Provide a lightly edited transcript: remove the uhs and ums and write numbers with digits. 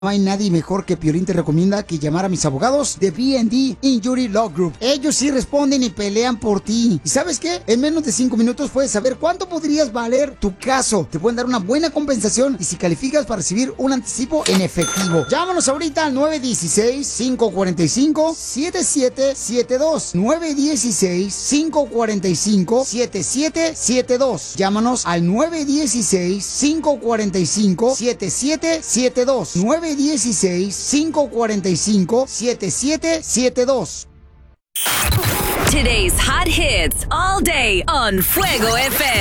No hay nadie mejor que Piolín te recomienda que llamar a mis abogados de B&D Injury Law Group. Ellos sí responden y pelean por ti. ¿Y sabes qué? En menos de 5 minutos puedes saber cuánto podrías valer tu caso. Te pueden dar una buena compensación y si calificas para recibir un anticipo en efectivo. Llámanos ahorita al 916-545-7772. 916-545-7772. Llámanos al 916-545-7772. 916-545-7772. Today's hot hits all day on Fuego FM.